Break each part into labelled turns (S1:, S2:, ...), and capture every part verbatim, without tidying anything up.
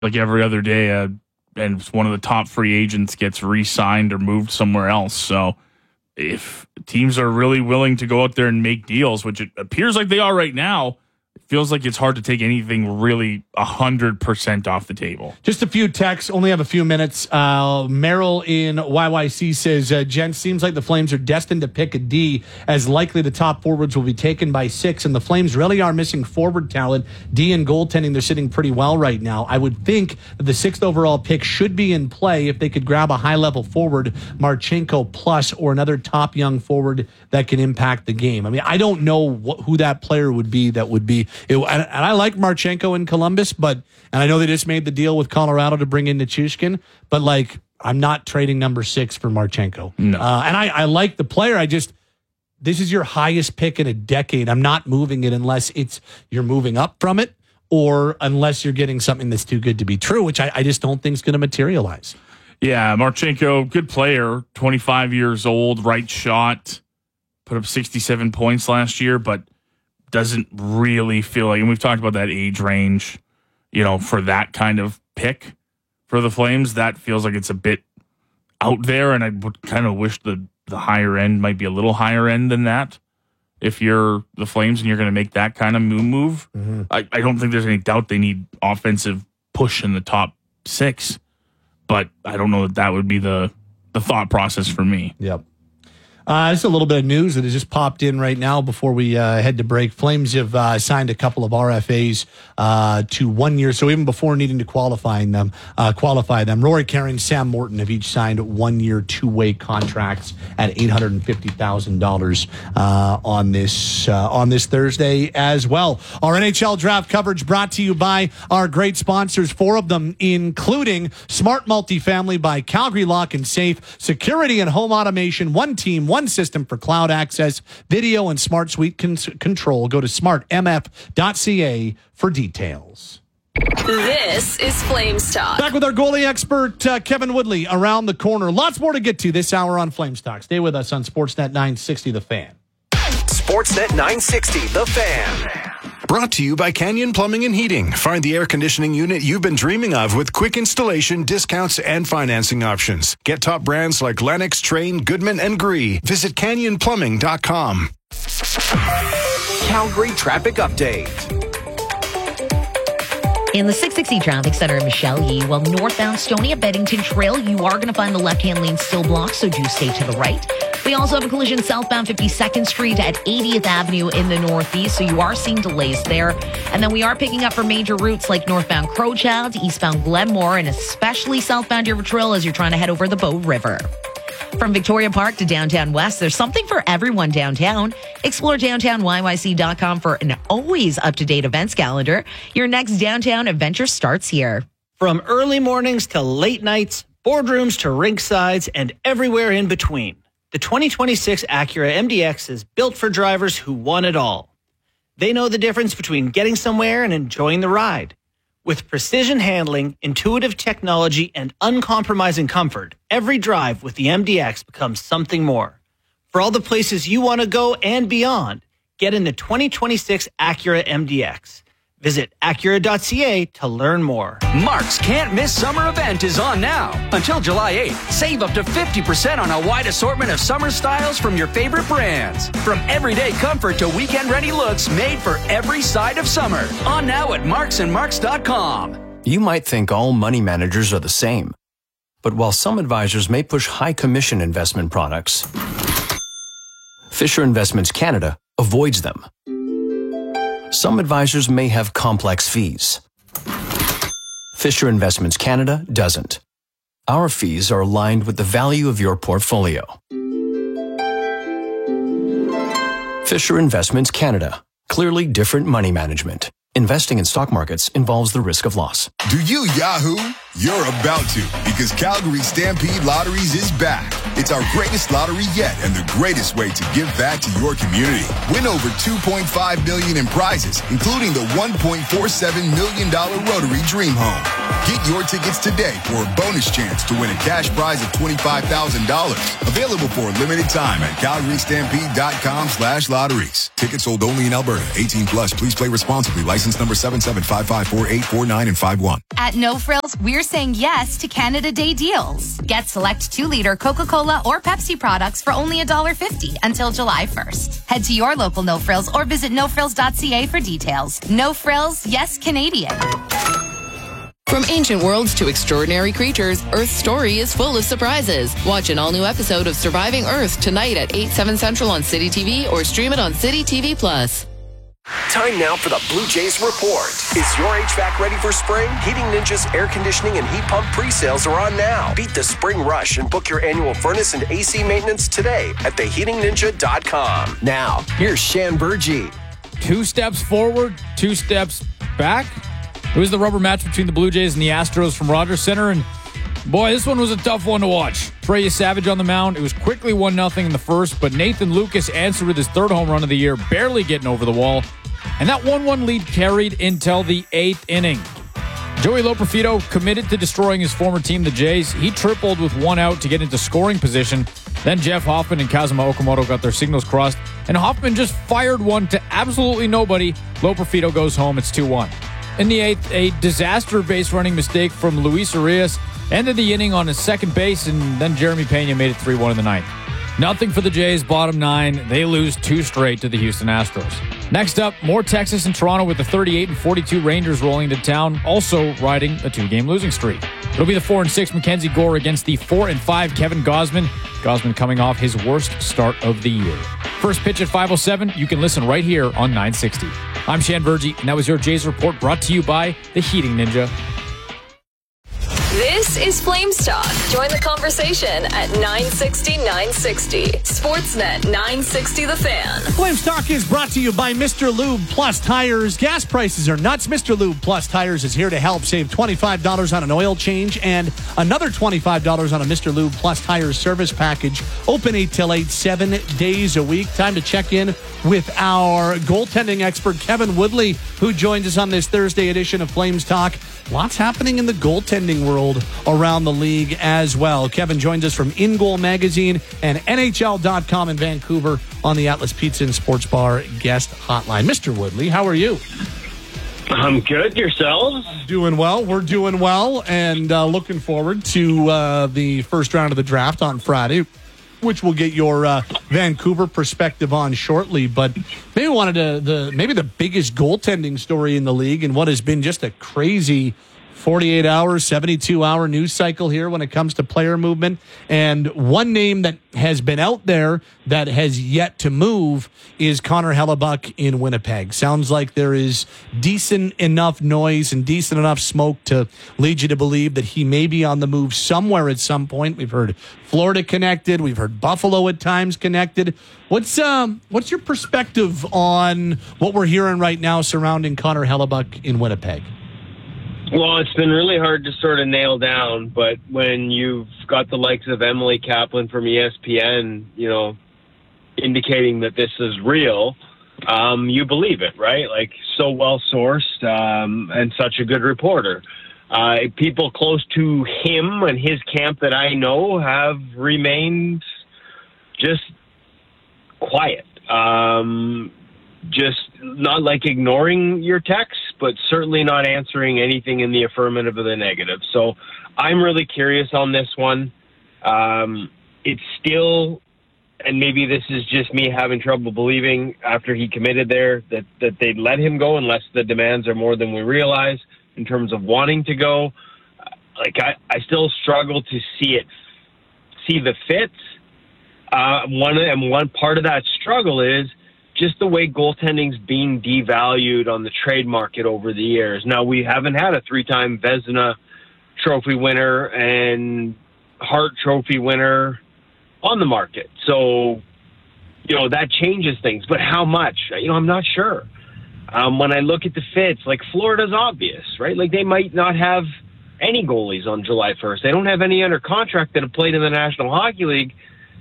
S1: like every other day, uh, and one of the top free agents gets re-signed or moved somewhere else. So if teams are really willing to go out there and make deals, which it appears like they are right now, it feels like it's hard to take anything really one hundred percent off the table.
S2: Just a few texts, only have a few minutes. Uh, Merrill in Y Y C says, uh, Jen, seems like the Flames are destined to pick a D, as likely the top forwards will be taken by six, and the Flames really are missing forward talent. D and goaltending, they're sitting pretty well right now. I would think that the sixth overall pick should be in play if they could grab a high-level forward, Marchenko plus, or another top young forward that can impact the game. I mean, I don't know wh- who that player would be that would be... It, and, and I like Marchenko in Columbus, but and I know they just made the deal with Colorado to bring in Nichushkin, but like I'm not trading number six for Marchenko.
S1: No.
S2: Uh, and I, I like the player. I just this is your highest pick in a decade. I'm not moving it unless it's you're moving up from it, or unless you're getting something that's too good to be true, which I, I just don't think is going to materialize.
S1: Yeah, Marchenko, good player, twenty-five years old, right shot, put up sixty-seven points last year, but doesn't really feel like, and we've talked about that age range, you know, for that kind of pick for the Flames, that feels like it's a bit out there, and I would kind of wish the, the higher end might be a little higher end than that. If you're the Flames and you're going to make that kind of move, move mm-hmm. I, I don't think there's any doubt they need offensive push in the top six, but I don't know that that would be the, the thought process for me.
S2: Yep. Uh, just a little bit of news that has just popped in right now before we uh, head to break. Flames have uh, signed a couple of R F As uh, to one year, so even before needing to qualifying them, uh, qualify them, Rory Carey and Sam Morton have each signed one-year, two-way contracts at eight hundred fifty thousand dollars uh, on this uh, on this Thursday as well. Our N H L draft coverage brought to you by our great sponsors, four of them, including Smart Multifamily by Calgary Lock and Safe, security and home automation, one team, one system for cloud access, video, and smart suite con- control. Go to smart m f dot c a for details.
S3: This is Flames Talk.
S2: Back with our goalie expert, uh, Kevin Woodley, around the corner. Lots more to get to this hour on Flames Talk. Stay with us on Sportsnet nine sixty The Fan.
S4: Sportsnet nine sixty The Fan. Brought to you by Canyon Plumbing and Heating. Find the air conditioning unit you've been dreaming of with quick installation, discounts, and financing options. Get top brands like Lennox, Trane, Goodman, and Gree. Visit canyon plumbing dot com. Calgary Traffic Update.
S5: In the six sixty Traffic Center in Michelle Yee, well, northbound Stony at Beddington Trail, you are going to find the left-hand lane still blocked, so do stay to the right. We also have a collision southbound fifty-second Street at eightieth Avenue in the northeast, so you are seeing delays there. And then we are picking up for major routes like northbound Crowchild, eastbound Glenmore, and especially southbound River Trail as you're trying to head over the Bow River. From Victoria Park to Downtown West, there's something for everyone downtown. Explore downtown y y c dot com for an always up-to-date events calendar. Your next downtown adventure starts here.
S6: From early mornings to late nights, boardrooms to rink sides, and everywhere in between, the twenty twenty-six Acura M D X is built for drivers who want it all. They know the difference between getting somewhere and enjoying the ride. With precision handling, intuitive technology, and uncompromising comfort, every drive with the M D X becomes something more. For all the places you want to go and beyond, get in the twenty twenty-six Acura M D X. Visit acura dot c a to learn more.
S7: Mark's Can't Miss Summer event is on now. Until July eighth, save up to fifty percent on a wide assortment of summer styles from your favorite brands. From everyday comfort to weekend-ready looks made for every side of summer. On now at marks and marks dot com.
S8: You might think all money managers are the same. But while some advisors may push high commission investment products, Fisher Investments Canada avoids them. Some advisors may have complex fees. Fisher Investments Canada doesn't. Our fees are aligned with the value of your portfolio. Fisher Investments Canada. Clearly different money management. Investing in stock markets involves the risk of loss.
S9: Do you Yahoo? You're about to, because Calgary Stampede Lotteries is back. It's our greatest lottery yet and the greatest way to give back to your community. Win over two point five million dollars in prizes, including the one point four seven million dollars Rotary Dream Home. Get your tickets today for a bonus chance to win a cash prize of twenty-five thousand dollars. Available for a limited time at calgary stampede dot com slash lotteries. Tickets sold only in Alberta. eighteen plus. Please play responsibly. License number seven seven five five four eight four nine and five one.
S10: At No Frills, we're saying yes to Canada Day deals. Get select two-liter Coca-Cola or Pepsi products for only one dollar fifty until July first. Head to your local No Frills or visit no frills dot c a for details. No Frills, yes Canadian.
S11: From ancient worlds to extraordinary creatures, Earth's story is full of surprises. Watch an all-new episode of Surviving Earth tonight at eight, seven Central on City T V or stream it on City T V Plus.
S12: Time now for the Blue Jays Report. Is your H V A C ready for spring? Heating Ninja's air conditioning and heat pump pre-sales are on now. Beat the spring rush and book your annual furnace and A C maintenance today at the heating ninja dot com. Now, here's Shan Burgee.
S13: Two steps forward, two steps back. It was the rubber match between the Blue Jays and the Astros from Rogers Center, and boy, this one was a tough one to watch. Trey Savage on the mound. It was quickly one nothing in the first, but Nathan Lucas answered with his third home run of the year, barely getting over the wall. And that one one lead carried until the eighth inning. Joey Loperfido committed to destroying his former team, the Jays. He tripled with one out to get into scoring position. Then Jeff Hoffman and Kazuma Okamoto got their signals crossed, and Hoffman just fired one to absolutely nobody. Loperfido goes home. It's two one. In the eighth, a disaster base running mistake from Luis Arias ended the inning on his second base, and then Jeremy Pena made it three one in the ninth. Nothing for the Jays, bottom nine. They lose two straight to the Houston Astros. Next up, more Texas and Toronto with the thirty-eight and forty-two Rangers rolling to town, also riding a two-game losing streak. It'll be the four and six Mackenzie Gore against the four and five Kevin Gausman. Gausman coming off his worst start of the year. First pitch at five oh seven. You can listen right here on nine sixty. I'm Shan Burgee, and that was your Jays Report brought to you by the Heating Ninja.
S3: This is Flames Talk. Join the conversation at nine sixty, nine sixty. Sportsnet nine sixty The Fan.
S2: Flames Talk is brought to you by Mister Lube Plus Tires. Gas prices are nuts. Mister Lube Plus Tires is here to help. Save twenty-five dollars on an oil change and another twenty-five dollars on a Mister Lube Plus Tires service package. Open eight till eight, seven days a week. Time to check in with our goaltending expert, Kevin Woodley, who joins us on this Thursday edition of Flames Talk. Lots happening in the goaltending world around the league as well. Kevin joins us from In Goal Magazine and N H L dot com in Vancouver on the Atlas Pizza and Sports Bar guest hotline. Mister Woodley, how are you?
S14: I'm good. Yourselves?
S2: Doing well. We're doing well and uh, looking forward to uh, the first round of the draft on Friday, which we'll get your uh, Vancouver perspective on shortly. But maybe wanted to the maybe the biggest goaltending story in the league and what has been just a crazy forty-eight hour, seventy-two hour news cycle here when it comes to player movement. And one name that has been out there that has yet to move is Connor Hellebuyck in Winnipeg. Sounds like there is decent enough noise and decent enough smoke to lead you to believe that he may be on the move somewhere at some point. We've heard Florida connected. We've heard Buffalo at times connected. What's um what's your perspective on what we're hearing right now surrounding Connor Hellebuyck in Winnipeg?
S14: Well, it's been really hard to sort of nail down, but when you've got the likes of Emily Kaplan from E S P N, you know, indicating that this is real, um, you believe it, right? Like, so well sourced um, and such a good reporter. Uh, people close to him and his camp that I know have remained just quiet. Um, just not like ignoring your texts, but certainly not answering anything in the affirmative or the negative. So I'm really curious on this one. Um, it's still, and maybe this is just me having trouble believing after he committed there, that, that they'd let him go unless the demands are more than we realize in terms of wanting to go. Like, I, I still struggle to see it, see the fit. Uh, one, and one part of that struggle is just the way goaltending's being devalued on the trade market over the years. Now, we haven't had a three-time Vezina Trophy winner and Hart Trophy winner on the market. So, you know, that changes things. But how much? You know, I'm not sure. Um, when I look at the fits, like, Florida's obvious, right? Like, they might not have any goalies on July first. They don't have any under contract that have played in the National Hockey League.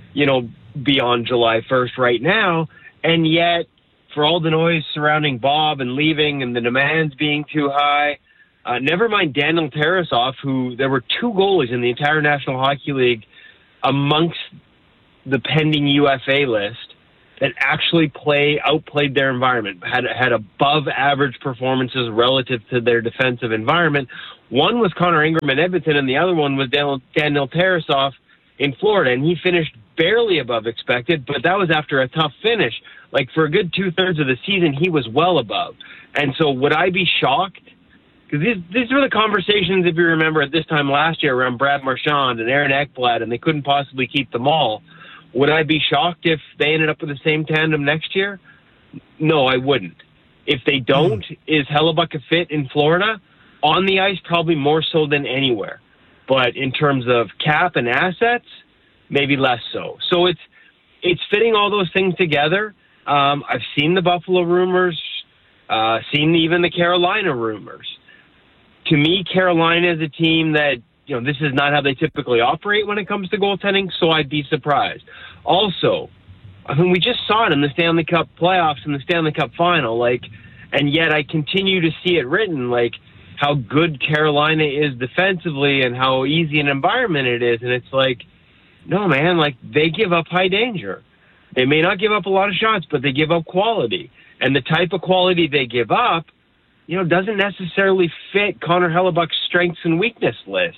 S14: you know, beyond July first right now. And yet, for all the noise surrounding Bob and leaving and the demands being too high, uh, never mind Daniel Tarasoff, who there were two goalies in the entire National Hockey League amongst the pending U F A list that actually play outplayed their environment, had had above average performances relative to their defensive environment. One was Connor Ingram in Edmonton, and the other one was Daniel, Daniel Tarasoff in Florida, and he finished barely above expected, but that was after a tough finish. Like, for a good two-thirds of the season, he was well above. And so would I be shocked? Because these, these were the conversations, if you remember, at this time last year around Brad Marchand and Aaron Ekblad, and they couldn't possibly keep them all. Would I be shocked if they ended up with the same tandem next year? No, I wouldn't. If they don't, mm. is Hellebuyck a fit in Florida? On the ice, probably more so than anywhere. But in terms of cap and assets, maybe less so. So it's it's fitting all those things together. Um, I've seen the Buffalo rumors, uh, seen even the Carolina rumors. To me, Carolina is a team that, you know, this is not how they typically operate when it comes to goaltending, so I'd be surprised. Also, I mean, we just saw it in the Stanley Cup playoffs and the Stanley Cup final, like, and yet I continue to see it written, like, how good Carolina is defensively and how easy an environment it is. And it's like, no, man, like, they give up high danger. They may not give up a lot of shots, but they give up quality. And the type of quality they give up, you know, doesn't necessarily fit Connor Hellebuck's strengths and weakness list.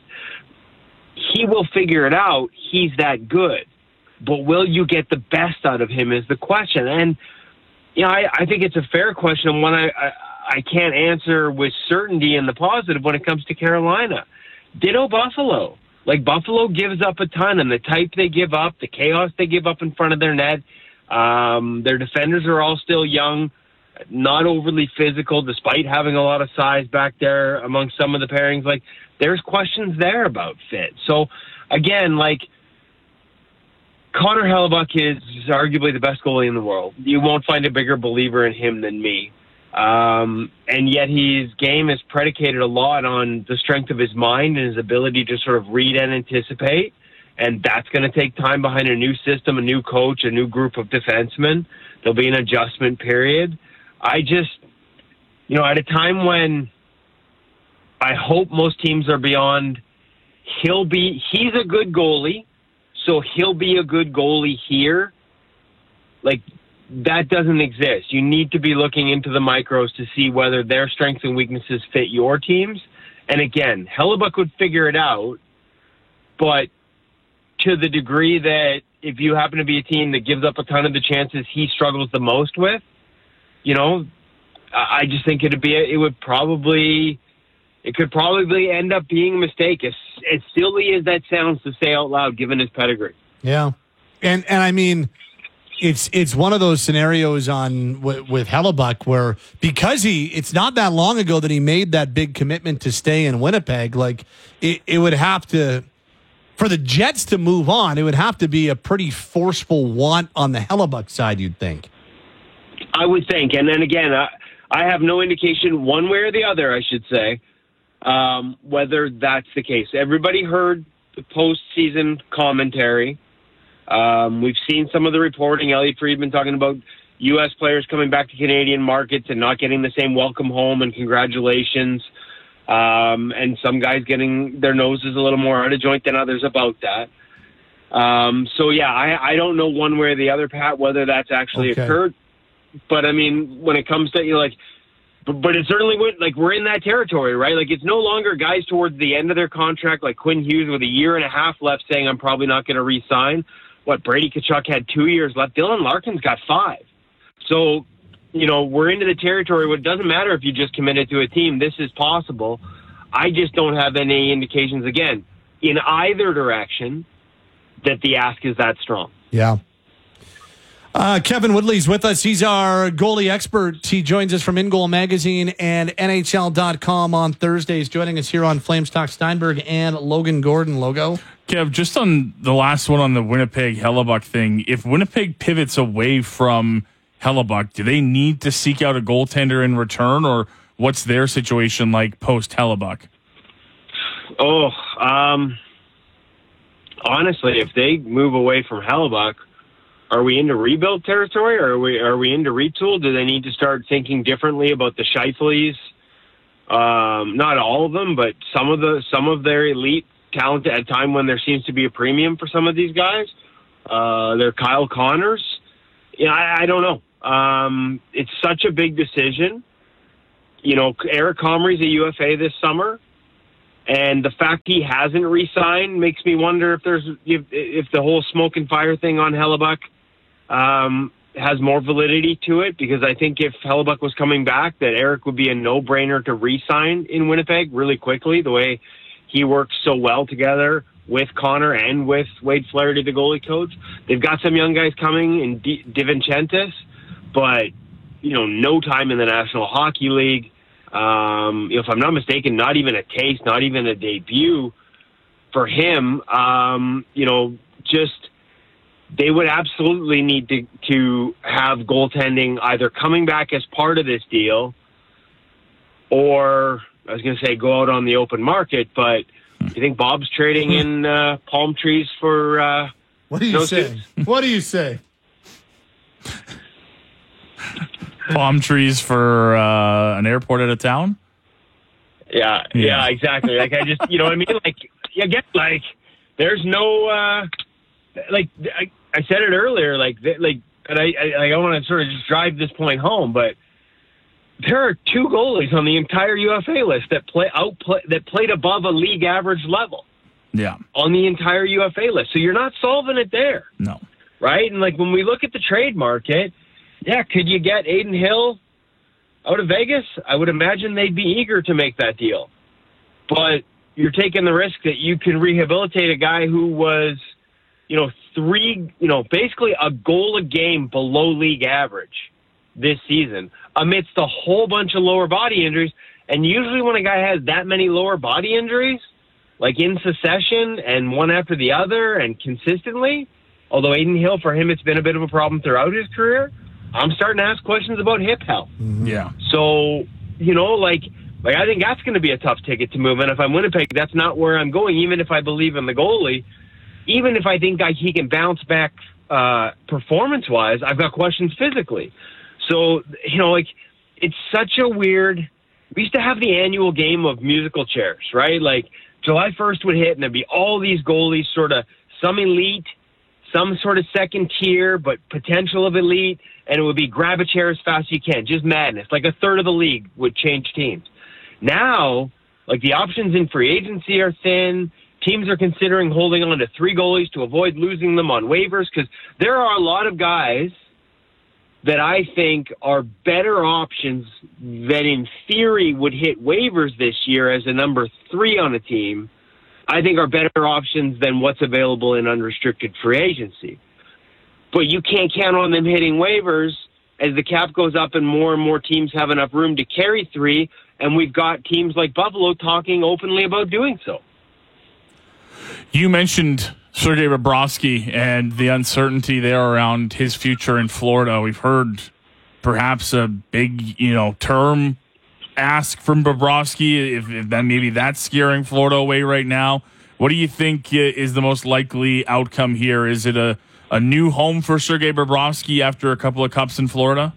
S14: He will figure it out. He's that good. But will you get the best out of him is the question. And, you know, I, I think it's a fair question, and one I, I, I can't answer with certainty in the positive when it comes to Carolina. Ditto Buffalo. Like, Buffalo gives up a ton, and the type they give up, the chaos they give up in front of their net, um, their defenders are all still young, not overly physical, despite having a lot of size back there among some of the pairings. Like, there's questions there about fit. So, again, like, Connor Hellebuyck is arguably the best goalie in the world. You won't find a bigger believer in him than me. Um, and yet his game is predicated a lot on the strength of his mind and his ability to sort of read and anticipate. And that's going to take time behind a new system, a new coach, a new group of defensemen. There'll be an adjustment period. I just, you know, at a time when I hope most teams are beyond, he'll be, he's a good goalie, so he'll be a good goalie here. Like, that doesn't exist. You need to be looking into the micros to see whether their strengths and weaknesses fit your teams. And again, Hellebuyck would figure it out, but to the degree that if you happen to be a team that gives up a ton of the chances he struggles the most with, you know, I just think it'd be, it would probably, it could probably end up being a mistake, as, as silly as that sounds to say out loud, given his pedigree.
S2: Yeah. And, and I mean, It's it's one of those scenarios on with, with Hellebuyck where, because he it's not that long ago that he made that big commitment to stay in Winnipeg. Like, it, it would have to, for the Jets to move on, it would have to be a pretty forceful want on the Hellebuyck side, you'd think.
S14: I would think. And then again, I, I have no indication one way or the other, I should say, um, whether that's the case. Everybody heard the postseason commentary. Um, we've seen some of the reporting, Elliot Friedman talking about U S players coming back to Canadian markets and not getting the same welcome home and congratulations, um, and some guys getting their noses a little more out of joint than others about that. Um, so, yeah, I, I don't know one way or the other, Pat, whether that's actually okay. occurred. But, I mean, when it comes to, you know, like, but, but it certainly would, like, we're in that territory, right? Like, it's no longer guys towards the end of their contract, like Quinn Hughes with a year and a half left saying, I'm probably not going to re-sign. What, Brady Tkachuk had two years left. Dylan Larkin's got five. So, you know, we're into the territory where it doesn't matter if you just committed to a team. This is possible. I just don't have any indications, again, in either direction that the ask is that strong.
S2: Yeah. Uh, Kevin Woodley's with us. He's our goalie expert. He joins us from In Goal Magazine and N H L dot com on Thursdays, joining us here on Flames Talk. Steinberg and Logan Gordon. Logo.
S1: Kev, just on the last one on the Winnipeg Hellebuyck thing, if Winnipeg pivots away from Hellebuyck, do they need to seek out a goaltender in return, or what's their situation like post Hellebuyck?
S14: Oh, um, honestly, if they move away from Hellebuyck, are we into rebuild territory, or are we are we into retool? Do they need to start thinking differently about the Scheifele's? Um, not all of them, but some of the some of their elite talent at a time when there seems to be a premium for some of these guys. Uh, they're Kyle Connors. Yeah, I, I don't know. Um, it's such a big decision. You know, Eric Comrie's a U F A this summer. And the fact he hasn't re-signed makes me wonder if there's if, if the whole smoke and fire thing on Hellebuyck um, has more validity to it. Because I think if Hellebuyck was coming back, that Eric would be a no-brainer to re-sign in Winnipeg really quickly. The way he works so well together with Connor and with Wade Flaherty, the goalie coach. They've got some young guys coming in D- DiVincentis, but you know, no time in the National Hockey League. Um, if I'm not mistaken, not even a taste, not even a debut for him. Um, you know, just they would absolutely need to, to have goaltending either coming back as part of this deal, or I was going to say go out on the open market. But you think Bob's trading in uh, palm trees for? Uh,
S2: what do you
S14: no
S2: say?
S14: suits?
S2: What do you say?
S1: Palm trees for uh, an airport out of town?
S14: Yeah, yeah, yeah, exactly. Like, I just, you know what I mean? Like, again, like, there's no, uh, like, I, I said it earlier, like, like, and I, I, I want to sort of just drive this point home, but there are two goalies on the entire U F A list that play outplay that played above a league average level.
S1: Yeah,
S14: on the entire U F A list. So you're not solving it there.
S1: No,
S14: right? And like when we look at the trade market. Yeah, could you get Aiden Hill out of Vegas? I would imagine they'd be eager to make that deal. But you're taking the risk that you can rehabilitate a guy who was, you know, three, you know, basically a goal a game below league average this season amidst a whole bunch of lower body injuries. And usually when a guy has that many lower body injuries, like in succession and one after the other and consistently, although Aiden Hill, for him, it's been a bit of a problem throughout his career, I'm starting to ask questions about hip health.
S1: Mm-hmm. Yeah.
S14: So, you know, like, like I think that's going to be a tough ticket to move. And if I'm Winnipeg, that's not where I'm going, even if I believe in the goalie. Even if I think I, he can bounce back uh, performance-wise, I've got questions physically. So, you know, like, it's such a weird... We used to have the annual game of musical chairs, right? Like, July first would hit, and there'd be all these goalies, sort of some elite, some sort of second tier, but potential of elite, and it would be grab a chair as fast as you can. Just madness. Like a third of the league would change teams. Now, like the options in free agency are thin. Teams are considering holding on to three goalies to avoid losing them on waivers because there are a lot of guys that I think are better options that in theory would hit waivers this year as a number three on a team. I think are better options than what's available in unrestricted free agency. But you can't count on them hitting waivers as the cap goes up and more and more teams have enough room to carry three, and we've got teams like Buffalo talking openly about doing so.
S1: You mentioned Sergei Bobrovsky and the uncertainty there around his future in Florida. We've heard perhaps a big, you know, term ask from Bobrovsky, if, if that maybe that's scaring Florida away right now. What do you think is the most likely outcome here? Is it a, a new home for Sergei Bobrovsky after a couple of cups in Florida?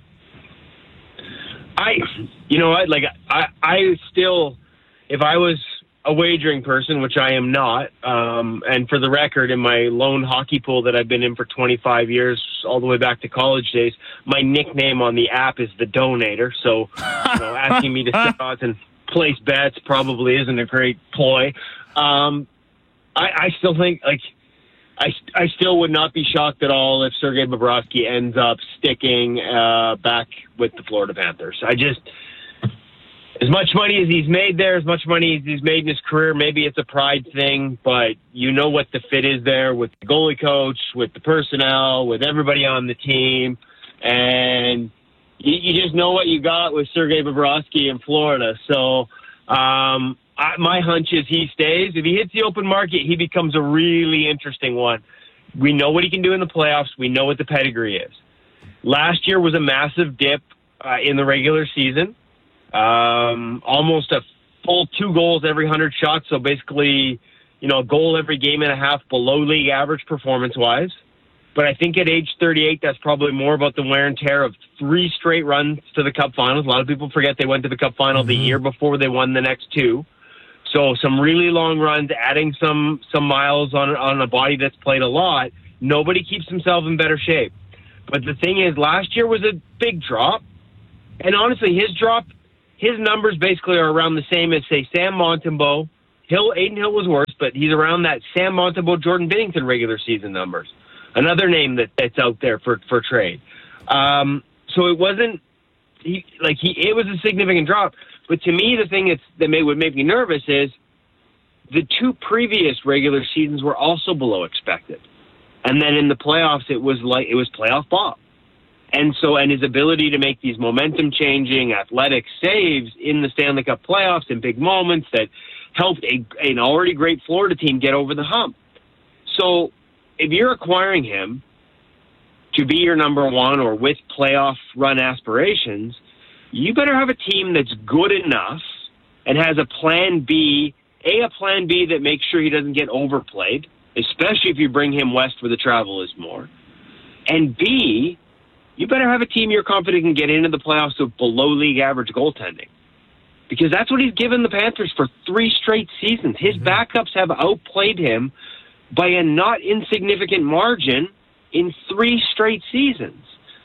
S14: I, you know what, like I, I still, if I was a wagering person, which I am not, um, and for the record, in my lone hockey pool that I've been in for twenty-five years, all the way back to college days, my nickname on the app is the Donator. So, you know, asking me to sit odds and place bets probably isn't a great ploy. Um, I, I still think, like, I, I still would not be shocked at all if Sergei Bobrovsky ends up sticking uh, back with the Florida Panthers. I just... As much money as he's made there, as much money as he's made in his career, maybe it's a pride thing, but you know what the fit is there with the goalie coach, with the personnel, with everybody on the team, and you, you just know what you got with Sergei Bobrovsky in Florida. So um, I, my hunch is he stays. If he hits the open market, he becomes a really interesting one. We know what he can do in the playoffs. We know what the pedigree is. Last year was a massive dip uh, in the regular season. Um, almost a full two goals every hundred shots. So basically, you know, a goal every game and a half below league average performance-wise. But I think at age thirty-eight, that's probably more about the wear and tear of three straight runs to the Cup finals. A lot of people forget they went to the Cup final mm-hmm. the year before they won the next two. So some really long runs, adding some some miles on on a body that's played a lot. Nobody keeps himself in better shape. But the thing is, last year was a big drop. And honestly, his drop, his numbers basically are around the same as, say, Sam Montembeault. Hill, Aiden Hill was worse, but he's around that Sam Montembeault, Jordan Binnington regular season numbers. Another name that, that's out there for, for trade. Um, so it wasn't he, like he. It was a significant drop. But to me, the thing that's, that may, would make me nervous is the two previous regular seasons were also below expected, and then in the playoffs, it was like it was playoff Bob. And so, and his ability to make these momentum-changing, athletic saves in the Stanley Cup playoffs in big moments that helped a, an already great Florida team get over the hump. So, if you're acquiring him to be your number one or with playoff run aspirations, you better have a team that's good enough and has a plan B, A, a plan B that makes sure he doesn't get overplayed, especially if you bring him west where the travel is more. And B, you better have a team you're confident can get into the playoffs with below league average goaltending. Because that's what he's given the Panthers for three straight seasons. His mm-hmm. backups have outplayed him by a not insignificant margin in three straight seasons.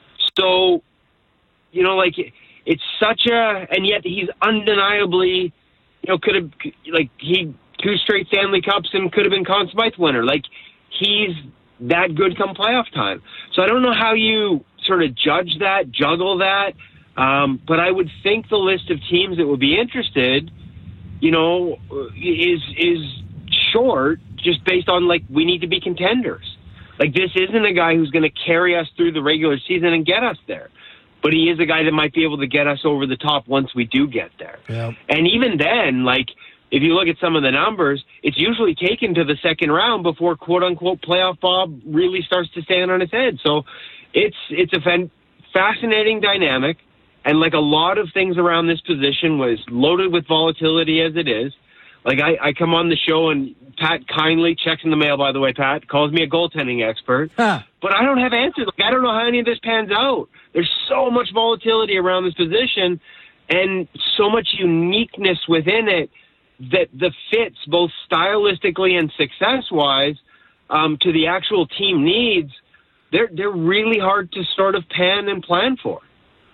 S14: So, you know, like, it's such a, and yet he's undeniably, you know, could have, like, he, two straight Stanley Cups and could have been Conn Smythe winner. Like, he's that good come playoff time. So I don't know how you sort of judge that, juggle that, um, but I would think the list of teams that would be interested, you know, is is short, just based on, like, we need to be contenders. Like, this isn't a guy who's going to carry us through the regular season and get us there. But he is a guy that might be able to get us over the top once we do get there. Yeah. And even then, like, if you look at some of the numbers, it's usually taken to the second round before, quote-unquote, playoff Bob really starts to stand on his head. So it's it's a fan- fascinating dynamic. And, like, a lot of things around this position was loaded with volatility as it is. Like, I, I come on the show and Pat kindly checks in the mail, by the way, Pat, calls me a goaltending expert. Huh. But I don't have answers. Like, I don't know how any of this pans out. There's so much volatility around this position and so much uniqueness within it that the fits, both stylistically and success-wise, um, to the actual team needs, they're they're really hard to sort of pan and plan for.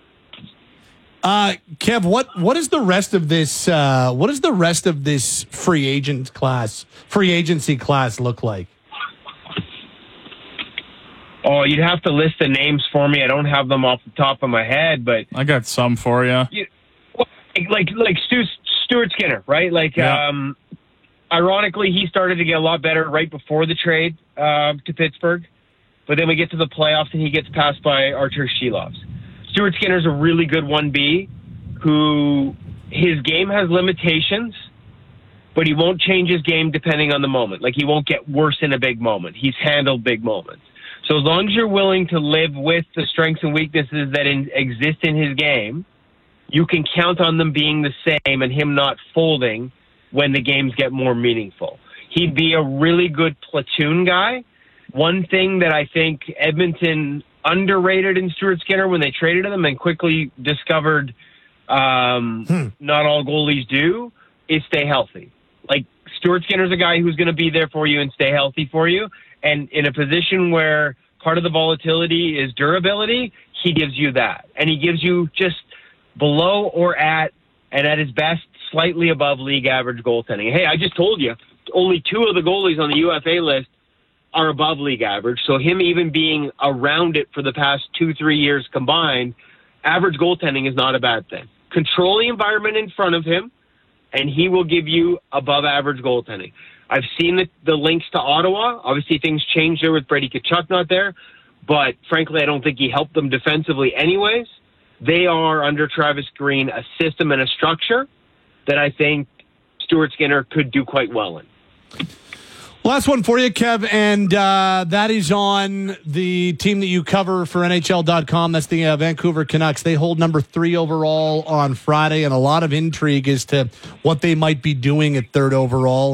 S2: Uh, Kev, what what is the rest of this? Uh, what does the rest of this free agent class, free agency class, look like?
S14: Oh, you'd have to list the names for me. I don't have them off the top of my head, but
S1: I got some for you.
S14: you like like Stu, Stuart Skinner, right? Like, yeah. um, ironically, he started to get a lot better right before the trade uh, to Pittsburgh, but then we get to the playoffs and he gets passed by Artur Shilovs. Stuart Skinner's a really good one B who his game has limitations, but he won't change his game depending on the moment. Like, he won't get worse in a big moment. He's handled big moments. So as long as you're willing to live with the strengths and weaknesses that in, exist in his game, you can count on them being the same and him not folding when the games get more meaningful. He'd be a really good platoon guy. One thing that I think Edmonton underrated in Stuart Skinner when they traded him and quickly discovered um, hmm. not all goalies do is stay healthy. Like, Stuart Skinner's a guy who's going to be there for you and stay healthy for you. And in a position where part of the volatility is durability, he gives you that. And he gives you just below or at, and at his best, slightly above league average goaltending. Hey, I just told you, only two of the goalies on the U F A list are above league average. So him even being around it for the past two, three years combined, average goaltending is not a bad thing. Control the environment in front of him, and he will give you above average goaltending. I've seen the, the links to Ottawa. Obviously, things changed there with Brady Tkachuk not there. But frankly, I don't think he helped them defensively anyways. They are, under Travis Green, a system and a structure that I think Stuart Skinner could do quite well in.
S2: Last one for you, Kev, and uh, that is on the team that you cover for N H L dot com. That's the uh, Vancouver Canucks. They hold number three overall on Friday, and a lot of intrigue as to what they might be doing at third overall. And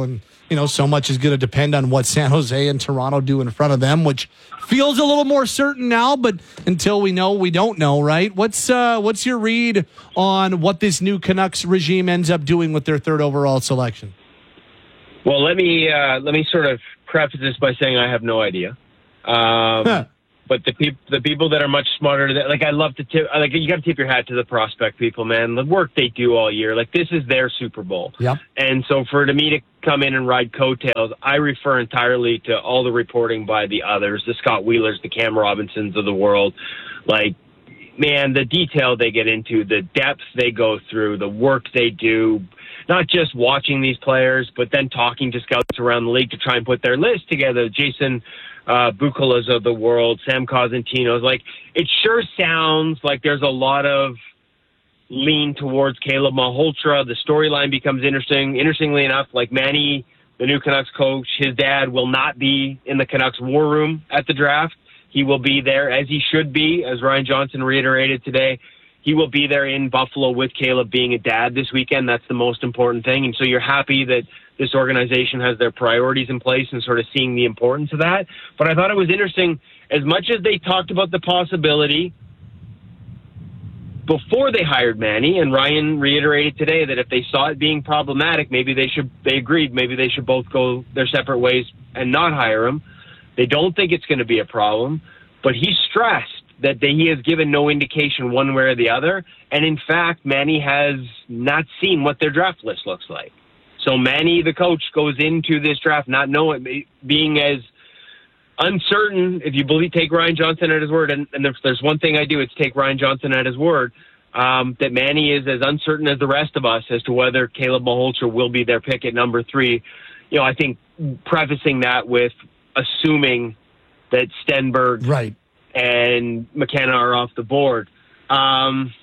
S2: you know, so much is going to depend on what San Jose and Toronto do in front of them, which feels a little more certain now, but until we know, we don't know, right? What's uh, what's your read on what this new Canucks regime ends up doing with their third overall selection?
S14: Well, let me uh, let me sort of preface this by saying I have no idea. Um, huh. But the people the people that are much smarter, that, like I love to tip, like you got to tip your hat to the prospect people, man. The work they do all year, like this is their Super Bowl.
S2: Yeah.
S14: And so for to me to come in and ride coattails, I refer entirely to all the reporting by the others, the Scott Wheelers, the Cam Robinsons of the world. Like, man, the detail they get into, the depth they go through, the work they do. Not just watching these players, but then talking to scouts around the league to try and put their list together. Jason uh, Bucolas of the world, Sam Cosentino's. Like, it sure sounds like there's a lot of lean towards Caleb Malhotra. The storyline becomes interesting. Interestingly enough, like Manny, the new Canucks coach, his dad will not be in the Canucks war room at the draft. He will be there, as he should be, as Ryan Johnson reiterated today. He will be there in Buffalo with Caleb being a dad this weekend. That's the most important thing. And so you're happy that this organization has their priorities in place and sort of seeing the importance of that. But I thought it was interesting, as much as they talked about the possibility before they hired Manny, and Ryan reiterated today that if they saw it being problematic, maybe they should, they agreed, maybe they should both go their separate ways and not hire him. They don't think it's going to be a problem, but he stressed that he has given no indication one way or the other. And in fact, Manny has not seen what their draft list looks like. So Manny, the coach, goes into this draft not knowing, being as uncertain, if you believe, take Ryan Johnson at his word, and, and if there's one thing I do, it's take Ryan Johnson at his word, um, that Manny is as uncertain as the rest of us as to whether Caleb Malhotra will be their pick at number three. You know, I think prefacing that with assuming that Stenberg
S2: right.
S14: and McKenna are off the board. Um,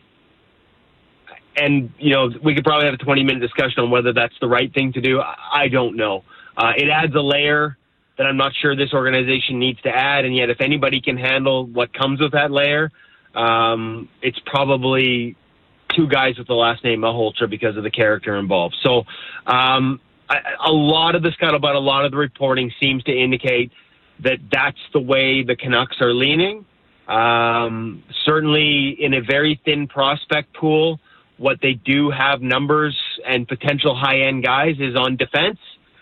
S14: and, you know, we could probably have a twenty-minute discussion on whether that's the right thing to do. I don't know. Uh, it adds a layer that I'm not sure this organization needs to add, and yet if anybody can handle what comes with that layer, um, it's probably two guys with the last name Malhotra because of the character involved. So um, I, a lot of the scuttlebutt, a lot of the reporting seems to indicate that that's the way the Canucks are leaning. Um, certainly in a very thin prospect pool, what they do have numbers and potential high-end guys is on defense.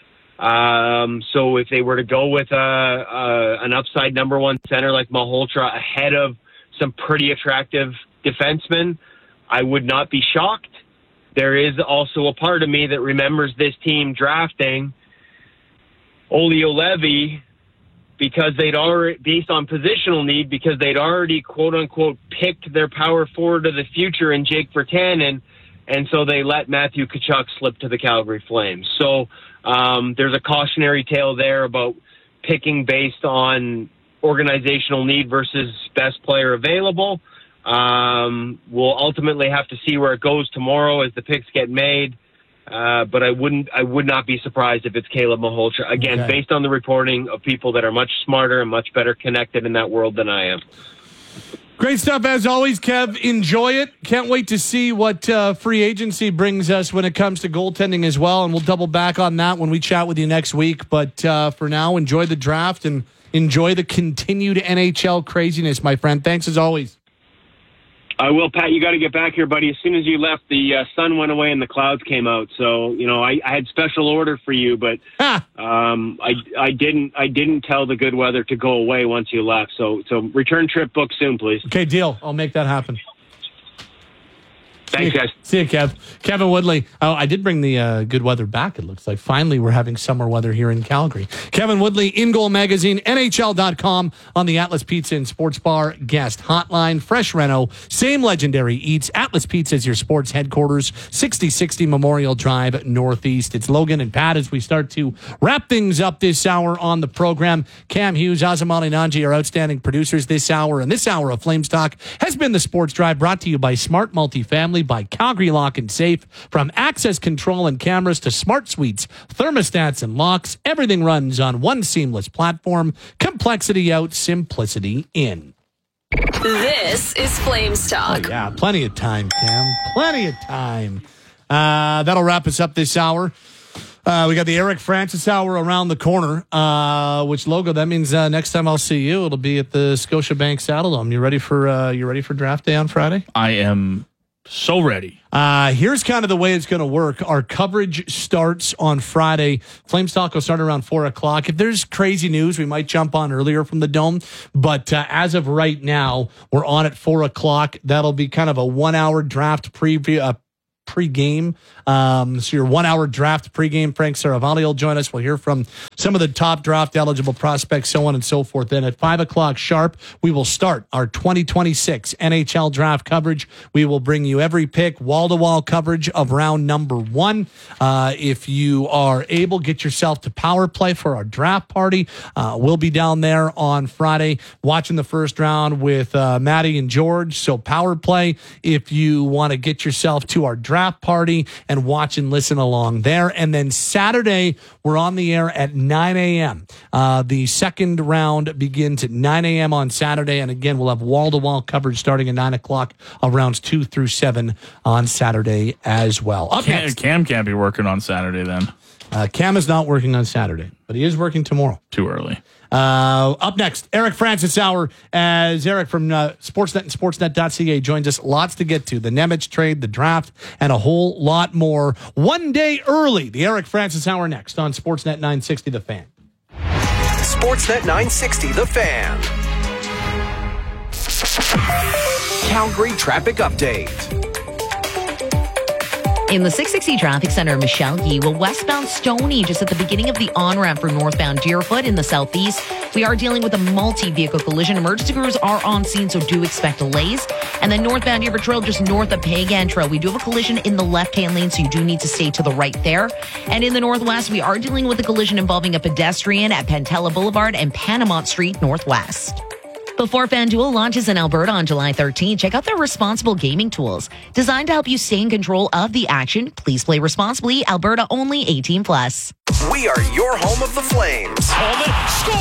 S14: Um, so if they were to go with a, a, an upside number one center like Malhotra ahead of some pretty attractive defensemen, I would not be shocked. There is also a part of me that remembers this team drafting Olli Juolevi because they'd already, based on positional need, because they'd already, quote unquote, picked their power forward of the future in Jake Virtanen, and so they let Matthew Tkachuk slip to the Calgary Flames. So um, there's a cautionary tale there about picking based on organizational need versus best player available. Um, we'll ultimately have to see where it goes tomorrow as the picks get made. Uh, but I wouldn't, I would not be surprised if it's Caleb Malhotra. Again, okay. Based on the reporting of people that are much smarter and much better connected in that world than I am.
S2: Great stuff as always, Kev. Enjoy it. Can't wait to see what uh, free agency brings us when it comes to goaltending as well. And we'll double back on that when we chat with you next week. But uh, for now, enjoy the draft and enjoy the continued N H L craziness, my friend. Thanks as always.
S14: I will, Pat. You got to get back here, buddy. As soon as you left, the uh, sun went away and the clouds came out. So, you know, I, I had special order for you, but um, I I didn't I didn't tell the good weather to go away once you left. So, so return trip book soon, please.
S2: Okay, deal. I'll make that happen.
S14: Thanks, guys.
S2: See you, Kev. Kevin Woodley. Oh, I did bring the uh, good weather back, it looks like. Finally, we're having summer weather here in Calgary. Kevin Woodley, In Goal Magazine, N H L dot com, on the Atlas Pizza and Sports Bar guest hotline. Fresh Reno, same legendary eats. Atlas Pizza is your sports headquarters, sixty sixty Memorial Drive, Northeast. It's Logan and Pat as we start to wrap things up this hour on the program. Cam Hughes, Azamali Nanji are outstanding producers this hour. And this hour of Flames Talk has been the Sports Drive, brought to you by Smart Multifamily, by Calgary Lock and Safe. From access control and cameras to smart suites, thermostats and locks, everything runs on one seamless platform. Complexity out, simplicity in.
S3: This is Flames Talk.
S2: Oh, yeah, plenty of time, Cam. Plenty of time. Uh, that'll wrap us up this hour. Uh, we got the Eric Francis Hour around the corner. Uh, which logo? That means uh, next time I'll see you, it'll be at the Scotiabank Saddledome. You ready for uh, you ready for draft day on Friday?
S1: I am so ready.
S2: Uh, here's kind of the way it's going to work. Our coverage starts on Friday. Flames Talk will start around four o'clock. If there's crazy news, we might jump on earlier from the Dome. But uh, as of right now, we're on at four o'clock. That'll be kind of a one-hour draft preview, uh, pre-game. Um, so your one-hour draft pre-game. Frank Saravalli will join us. We'll hear from some of the top draft-eligible prospects, so on and so forth. Then at five o'clock sharp, we will start our twenty twenty-six N H L draft coverage. We will bring you every pick, wall-to-wall coverage of round number one. Uh, if you are able, get yourself to Power Play for our draft party. Uh, we'll be down there on Friday watching the first round with uh, Maddie and George. So Power Play, if you want to get yourself to our draft party and watch and listen along there. And then Saturday, we're on the air at nine a.m. Uh, the second round begins at nine a.m. on Saturday. And again, we'll have wall-to-wall coverage starting at nine o'clock of rounds two through seven on Saturday as well. Up
S1: Cam,
S2: next.
S1: Cam can't be working on Saturday then.
S2: Uh, Cam is not working on Saturday, but he is working tomorrow.
S1: Too early.
S2: Uh, up next, Eric Francis Hour, as Eric from uh, Sportsnet and Sportsnet dot C A joins us. Lots to get to. The Nemec trade, the draft, and a whole lot more. One day early, the Eric Francis Hour next on Sportsnet nine sixty The Fan.
S12: Sportsnet nine sixty The Fan. Calgary traffic update.
S5: In the six sixty Traffic Center, Michelle Yee, well, westbound Stony, just at the beginning of the on-ramp for northbound Deerfoot in the southeast. We are dealing with a multi-vehicle collision. Emergency crews are on scene, so do expect delays. And then northbound Deerfoot Trail, just north of Pagan Trail. We do have a collision in the left-hand lane, so you do need to stay to the right there. And in the northwest, we are dealing with a collision involving a pedestrian at Pantella Boulevard and Panamont Street northwest. Before FanDuel launches in Alberta on July thirteenth, check out their responsible gaming tools. Designed to help you stay in control of the action. Please play responsibly. Alberta only, eighteen plus.
S12: We are your home of the Flames.
S15: Coleman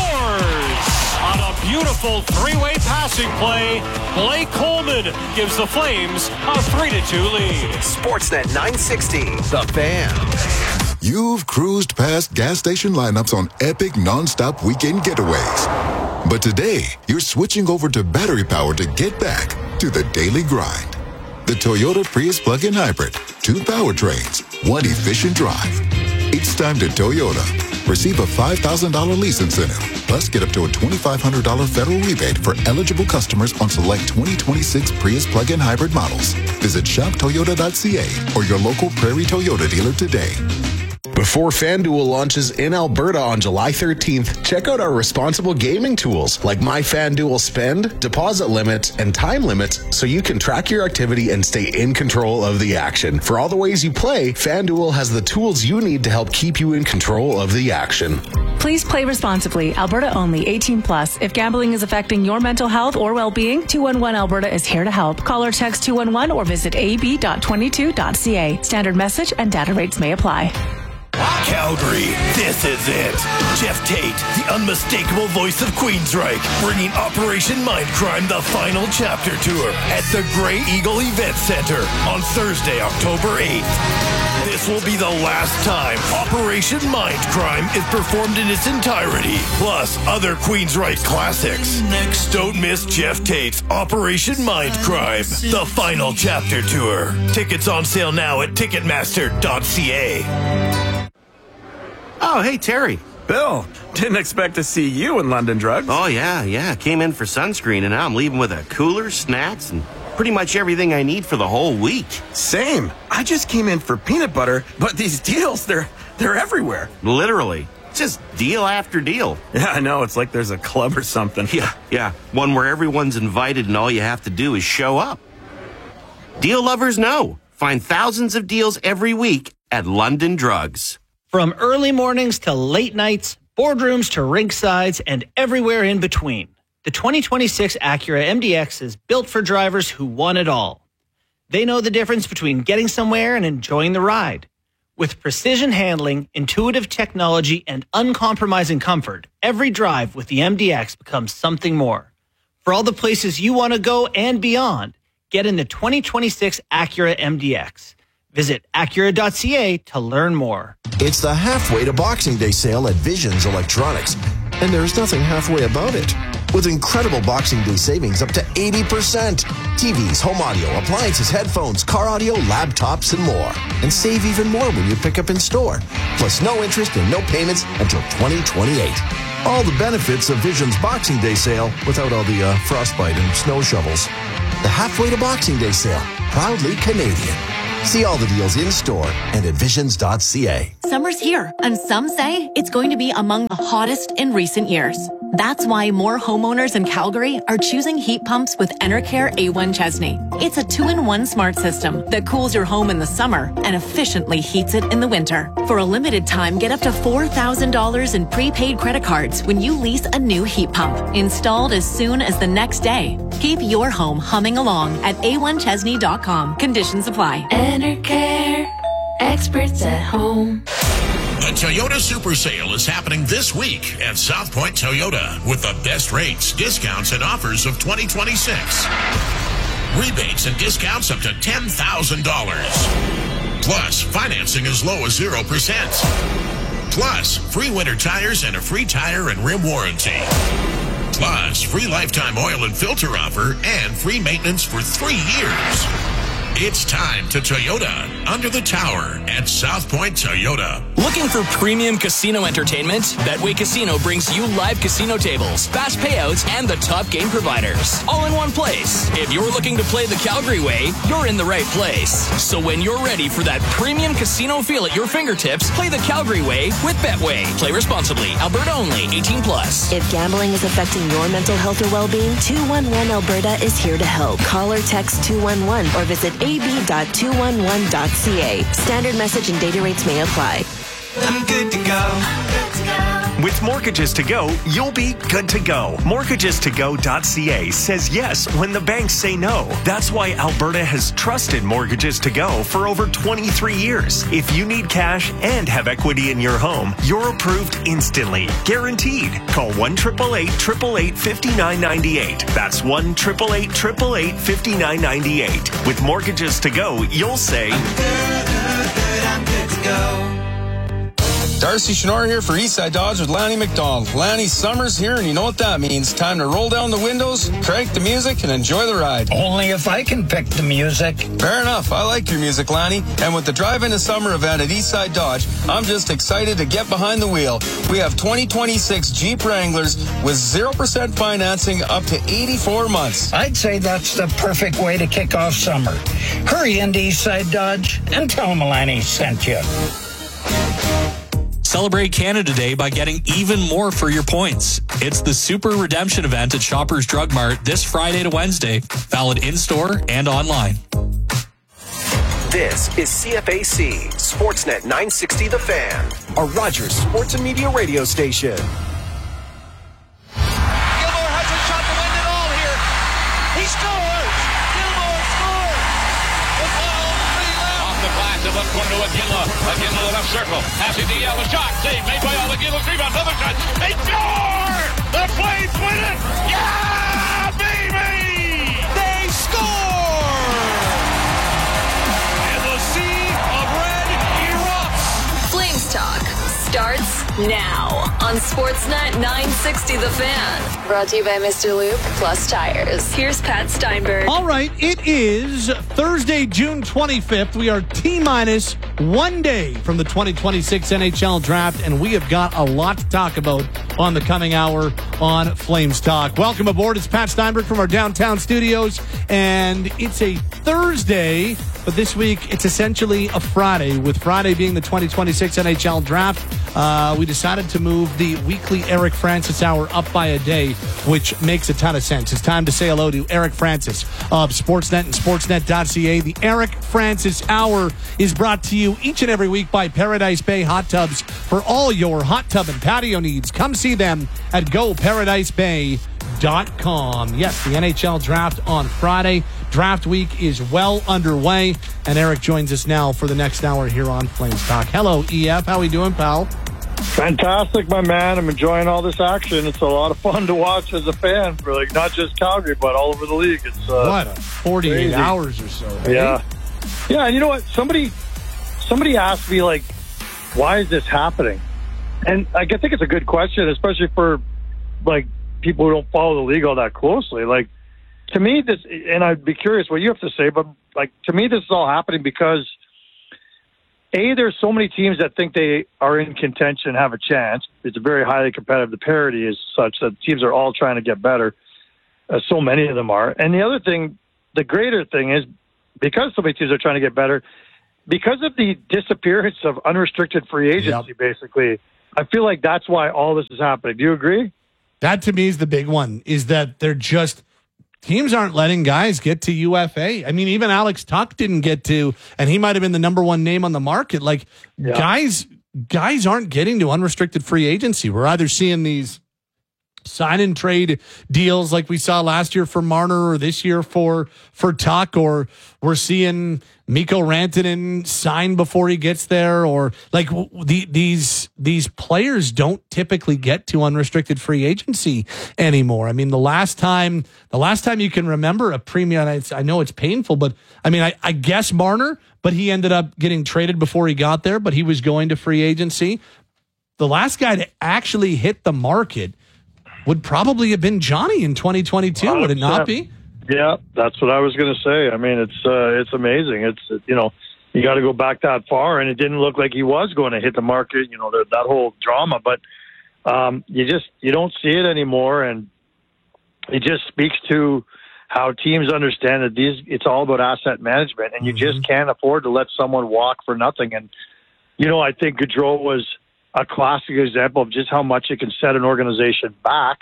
S15: scores on a beautiful three-way passing play. Blake Coleman gives the Flames a three to two lead.
S12: Sportsnet nine sixty, The Fan.
S9: You've cruised past gas station lineups on epic nonstop weekend getaways. But today, you're switching over to battery power to get back to the daily grind. The Toyota Prius plug-in hybrid. Two powertrains, one efficient drive. It's time to Toyota. Receive a five thousand dollars lease incentive. Plus, get up to a twenty-five hundred dollars federal rebate for eligible customers on select twenty twenty-six Prius plug-in hybrid models. Visit shop toyota dot c a or your local Prairie Toyota dealer today.
S16: Before FanDuel launches in Alberta on July thirteenth, check out our responsible gaming tools like My FanDuel Spend, deposit limits, and time limits so you can track your activity and stay in control of the action. For all the ways you play, FanDuel has the tools you need to help keep you in control of the action.
S17: Please play responsibly. Alberta only, eighteen plus. If gambling is affecting your mental health or well-being, two one one Alberta is here to help. Call or text two one one or visit a b dot twenty-two dot c a. Standard message and data rates may apply.
S18: Calgary, this is it. Jeff Tate, the unmistakable voice of Queensryche, bringing Operation Mindcrime, the final chapter tour at the Grey Eagle Event Center on Thursday, October eighth. This will be the last time Operation Mindcrime is performed in its entirety, plus other Queensryche classics. Don't miss Jeff Tate's Operation Mindcrime, the final chapter tour. Tickets on sale now at ticketmaster dot c a.
S19: Oh, hey, Terry.
S20: Bill, didn't expect to see you in London Drugs.
S19: Oh, yeah, yeah. Came in for sunscreen, and now I'm leaving with a cooler, snacks, and pretty much everything I need for the whole week.
S20: Same. I just came in for peanut butter, but these deals, they're they're everywhere.
S19: Literally. Just deal after deal.
S20: Yeah, I know. It's like there's a club or something.
S19: Yeah, yeah. One where everyone's invited and all you have to do is show up. Deal lovers know. Find thousands of deals every week at London Drugs.
S6: From early mornings to late nights, boardrooms to rinksides, and everywhere in between, the twenty twenty-six Acura M D X is built for drivers who want it all. They know the difference between getting somewhere and enjoying the ride. With precision handling, intuitive technology, and uncompromising comfort, every drive with the M D X becomes something more. For all the places you want to go and beyond, get in the twenty twenty-six Acura M D X. Visit Acura dot C A to learn more.
S21: It's the halfway to Boxing Day sale at Visions Electronics, and there's nothing halfway about it. With incredible Boxing Day savings up to eighty percent. T Vs, home audio, appliances, headphones, car audio, laptops, and more. And save even more when you pick up in store. Plus no interest and no payments until twenty twenty-eight. All the benefits of Vision's Boxing Day sale without all the uh, frostbite and snow shovels. The halfway to Boxing Day sale, proudly Canadian. See all the deals in store and at visions dot c a.
S5: Summer's here, and some say it's going to be among the hottest in recent years. That's why more homeowners in Calgary are choosing heat pumps with Enercare A one Chesney. It's a two-in-one smart system that cools your home in the summer and efficiently heats it in the winter. For a limited time, get up to four thousand dollars in prepaid credit cards when you lease a new heat pump, installed as soon as the next day. Keep your home humming along at a one chesney dot com. Conditions apply.
S22: Enercare, experts at home.
S23: The Toyota Super Sale is happening this week at South Point Toyota with the best rates, discounts, and offers of twenty twenty-six. Rebates and discounts up to ten thousand dollars. Plus, financing as low as zero percent. Plus, free winter tires and a free tire and rim warranty. Plus, free lifetime oil and filter offer and free maintenance for three years. It's time to Toyota under the tower at South Point Toyota.
S24: Looking for premium casino entertainment? Betway Casino brings you live casino tables, fast payouts, and the top game providers, all in one place. If you're looking to play the Calgary way, you're in the right place. So when you're ready for that premium casino feel at your fingertips, play the Calgary way with Betway. Play responsibly. Alberta only. eighteen plus.
S25: If gambling is affecting your mental health or well-being, two one one Alberta is here to help. Call or text two one one or visit a b dot two one one dot c a. Standard message and data rates may apply.
S26: I'm good to go. With Mortgages to Go, you'll be good to go. mortgages to go dot c a says yes when the banks say no. That's why Alberta has trusted Mortgages to Go for over twenty-three years. If you need cash and have equity in your home, you're approved instantly. Guaranteed. Call one eight eight eight, eight eight eight, five nine nine eight. That's one eight eight eight, eight eight eight, five nine nine eight. With Mortgages to Go, you'll say, I'm good, good, good, I'm good to go.
S27: Darcy Schnorr here for Eastside Dodge with Lanny McDonald. Lanny, summer's here, and you know what that means. Time to roll down the windows, crank the music, and enjoy the ride.
S28: Only if I can pick the music.
S27: Fair enough. I like your music, Lanny. And with the Drive Into Summer event at Eastside Dodge, I'm just excited to get behind the wheel. We have twenty twenty-six Jeep Wranglers with zero percent financing up to eighty-four months.
S28: I'd say that's the perfect way to kick off summer. Hurry into Eastside Dodge and tell them Lanny sent you.
S29: Celebrate Canada Day by getting even more for your points. It's the Super Redemption event at Shoppers Drug Mart this Friday to Wednesday. Valid in-store and online.
S12: This is C F A C, Sportsnet nine sixty The Fan, a Rogers Sports and Media radio station.
S30: Gilmore has a shot to win it all here. He scores! Gilmore scores! With one three left.
S31: Off the glass, the left corner to Aguila. Aguila the left circle. Passing the yellow shot. Save made by Aguila. Rebound, another shot. They score! The Flames win it! Yeah, baby!
S30: They score! And the sea of red erupts.
S3: Flames Talk starts now on Sportsnet nine sixty The Fan. Brought to you by Mister Lube Plus Tires. Here's Pat Steinberg.
S2: All right, it is Thursday, June twenty-fifth. We are T-minus one day from the twenty twenty-six N H L Draft, and we have got a lot to talk about on the coming hour on Flames Talk. Welcome aboard. It's Pat Steinberg from our downtown studios, and it's a Thursday, but this week it's essentially a Friday, with Friday being the twenty twenty-six N H L Draft. Uh, we decided to move the weekly Eric Francis Hour up by a day, which makes a ton of sense. It's time to say hello to Eric Francis of Sportsnet and sportsnet dot c a. The Eric Francis Hour is brought to you each and every week by Paradise Bay Hot Tubs for all your hot tub and patio needs. Come see them at go paradise bay dot com. Yes, the N H L Draft on Friday. Draft week is well underway, and Eric joins us now for the next hour here on Flames Talk. Hello, E F. How we doing, pal?
S32: Fantastic, my man. I'm enjoying all this action. It's a lot of fun to watch as a fan for, like, not just Calgary, but all over the league. It's uh,
S2: what, forty-eight
S32: crazy.
S2: hours or so, right?
S32: Yeah. Yeah, and you know what? Somebody somebody asked me, like, why is this happening? And I think it's a good question, especially for, like, people who don't follow the league all that closely. Like, to me, this, and I'd be curious what you have to say, but, like, to me, this is all happening because, A, there's so many teams that think they are in contention, have a chance. It's very highly competitive. The parity is such that teams are all trying to get better. Uh, so many of them are. And the other thing, the greater thing is, because so many teams are trying to get better, because of the disappearance of unrestricted free agency, yep. basically, I feel like that's why all this is happening. Do you agree?
S2: That, to me, is the big one, is that they're just – teams aren't letting guys get to U F A. I mean, even Alex Tuch didn't get to, and he might have been the number one name on the market. Like, yeah. guys guys aren't getting to unrestricted free agency. We're either seeing these sign and trade deals like we saw last year for Marner or this year for for Tuch, or we're seeing Mikko Rantanen sign before he gets there, or like the, these these players don't typically get to unrestricted free agency anymore. I mean, the last time the last time you can remember a premium, I, I know it's painful, but I mean, I, I guess Marner, but he ended up getting traded before he got there, but he was going to free agency. The last guy to actually hit the market would probably have been Johnny in twenty twenty-two, would it not be?
S32: Yeah, that's what I was going to say. I mean, it's uh, it's amazing. It's, you know, you got to go back that far, and it didn't look like he was going to hit the market, you know, the, that whole drama. But um, you just, you don't see it anymore, and it just speaks to how teams understand that these, it's all about asset management, and you mm-hmm. just can't afford to let someone walk for nothing. And, you know, I think Gaudreau was a classic example of just how much it can set an organization back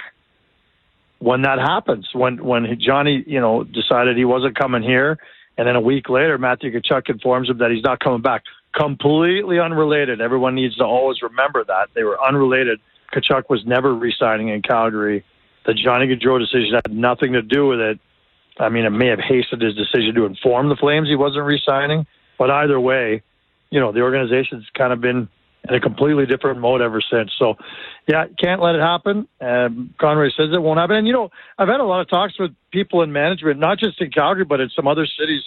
S32: when that happens. When when Johnny, you know, decided he wasn't coming here, and then a week later, Matthew Tkachuk informs him that he's not coming back. Completely unrelated. Everyone needs to always remember that. They were unrelated. Tkachuk was never re-signing in Calgary. The Johnny Gaudreau decision had nothing to do with it. I mean, it may have hastened his decision to inform the Flames he wasn't re-signing, but either way, you know, the organization's kind of been in a completely different mode ever since. So, yeah, can't let it happen. Um, Conroy says it won't happen. And, you know, I've had a lot of talks with people in management, not just in Calgary, but in some other cities.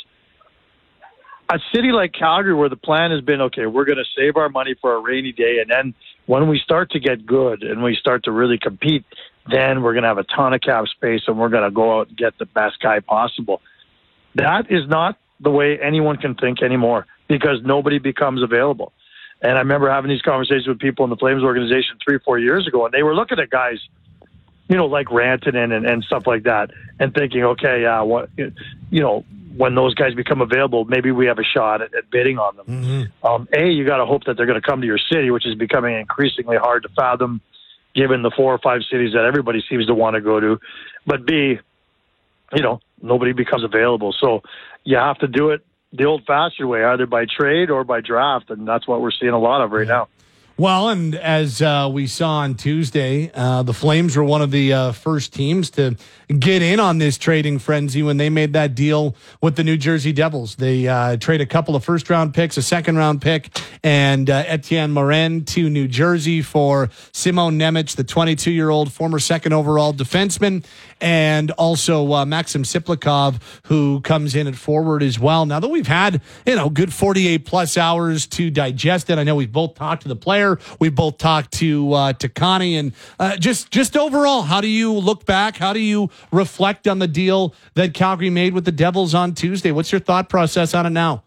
S32: A city like Calgary where the plan has been, okay, we're going to save our money for a rainy day, and then when we start to get good and we start to really compete, then we're going to have a ton of cap space and we're going to go out and get the best guy possible. That is not the way anyone can think anymore because nobody becomes available. And I remember having these conversations with people in the Flames organization three, four years ago, and they were looking at guys, you know, like Rantanen and, and stuff like that, and thinking, okay, uh, what, you know, when those guys become available, maybe we have a shot at, at bidding on them. Mm-hmm. Um, A, you got to hope that they're going to come to your city, which is becoming increasingly hard to fathom, given the four or five cities that everybody seems to want to go to. But B, you know, nobody becomes available, so you have to do it the old-fashioned way, either by trade or by draft, and that's what we're seeing a lot of right now.
S2: Well, and as uh, we saw on Tuesday, uh, the Flames were one of the uh, first teams to get in on this trading frenzy when they made that deal with the New Jersey Devils. They uh, trade a couple of first-round picks, a second-round pick, and uh, Etienne Morin to New Jersey for Simon Nemec, the twenty-two-year-old former second overall defenseman, and also uh, Maxim Siplikov, who comes in at forward as well. Now that we've had, you know, good forty-eight plus hours to digest it, I know we've both talked to the player. We both talked to uh, to Connie, and uh, just just overall, how do you look back? How do you reflect on the deal that Calgary made with the Devils on Tuesday? What's your thought process on it now?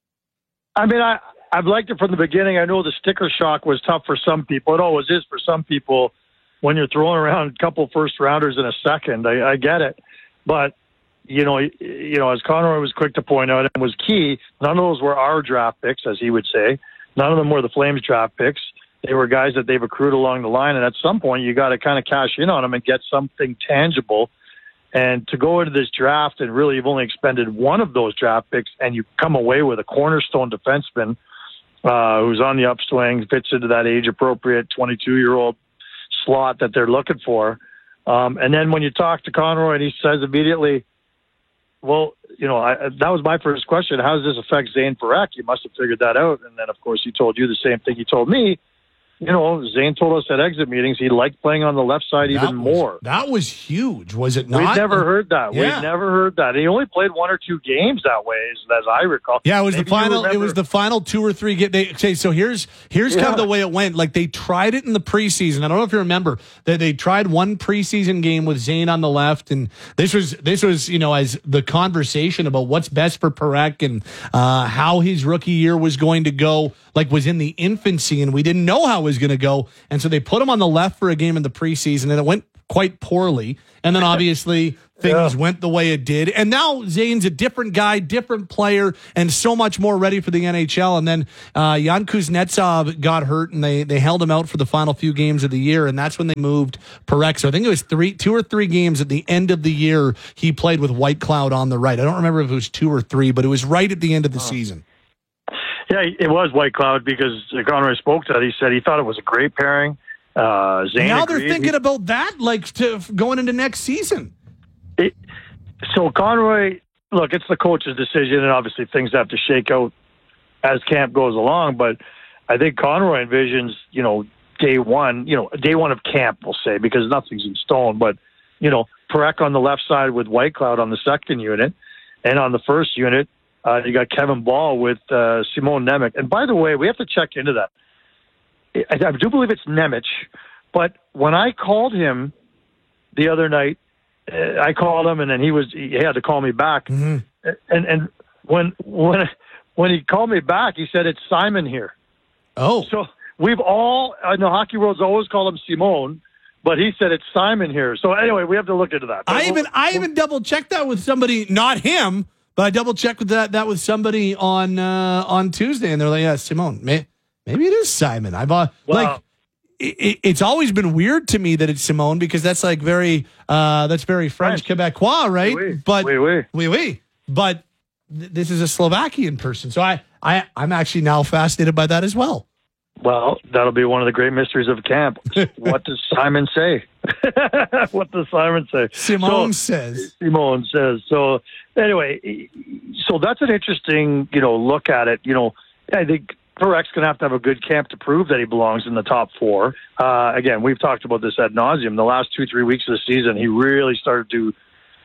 S32: I mean, I I've liked it from the beginning. I know the sticker shock was tough for some people. It always is for some people when you're throwing around a couple first rounders in a second. I, I get it, but you know, you know, as Conroy was quick to point out, and was key. None of those were our draft picks, as he would say. None of them were the Flames draft picks. They were guys that they've accrued along the line, and at some point you got to kind of cash in on them and get something tangible. And to go into this draft and really you've only expended one of those draft picks, and you come away with a cornerstone defenseman uh, who's on the upswing, fits into that age-appropriate twenty-two-year-old slot that they're looking for. Um, and then when you talk to Conroy, and he says immediately, well, you know, I, that was my first question. How does this affect Zane Parekh? You must have figured that out. And then, of course, he told you the same thing he told me. you know, Zane told us at exit meetings he liked playing on the left side
S2: That
S32: even
S2: was-
S32: more.
S2: That was huge, was it not?
S32: We've never heard that.
S2: Yeah.
S32: We've never heard that. He only played one or two games that way, as, as I recall.
S2: Yeah, it was
S32: Maybe
S2: the
S32: you
S2: final. It
S32: remember-
S2: was the final two or three. Get they okay. So here's here's kind of
S32: Yeah.
S2: the way it went. Like they tried it in the preseason. I don't know if you remember that they tried one preseason game with Zane on the left, and this was this was you know as the conversation about what's best for Parekh and uh, how his rookie year was going to go. Like was in the infancy, and we didn't know how it was going to go, and so they put him on the left for a game in the preseason, and it went quite poorly. And then obviously things
S32: Yeah.
S2: went the way it did. And now Zane's a different guy, different player, and so much more ready for the N H L. And then uh, Jan Kuznetsov got hurt, and they they held him out for the final few games of the year, and that's when they moved Parekh. So I think it was three, two or three games at the end of the year he played with White Cloud on the right. I don't remember if it was two or three, but it was right at the end of the season.
S32: Yeah, it was White Cloud because Conroy spoke to that. He said he thought it was a great pairing. Uh, Zane
S2: Now they're
S32: agreed.
S2: thinking about that, like to going into next season.
S32: It, so Conroy, look, it's the coach's decision, and obviously things have to shake out as camp goes along. But I think Conroy envisions, you know, day one, you know, day one of camp, we'll say, because nothing's in stone. But you know, Parekh on the left side with White Cloud on the second unit, and on the first unit, uh, you got Kevin Ball with uh, Simon Nemec. And by the way, we have to check into that. I, I do believe it's Nemec, but when I called him the other night, uh, I called him and then he was he had to call me back.
S2: Mm-hmm.
S32: And and when when when he called me back, he said it's Simon here.
S2: Oh,
S32: so we've all I know Hockey World's always called him Simone, but he said it's Simon here. So anyway, we have to look into that.
S2: I
S32: We'll-
S2: even I even double checked that with somebody, not him, but I double checked with that that with somebody on uh, on Tuesday, and they're like, "Yeah, Simone, may, maybe it is Simon." I've uh, like it, it's always been weird to me that it's Simone because that's like very uh, that's very French, Quebecois, right?
S32: Oui, oui.
S2: But
S32: Oui, oui.
S2: oui, oui. But th- this is a Slovakian person, so I I I'm actually now fascinated by that as well.
S32: Well, that'll be one of the great mysteries of camp. What does Simon say? What does Simon say?
S2: Simone
S32: So-
S2: says.
S32: Simone says. So anyway, so that's an interesting, you know, look at it. You know, I think Parekh's going to have to have a good camp to prove that he belongs in the top four. Uh, again, we've talked about this ad nauseum. The last two, three weeks of the season, he really started to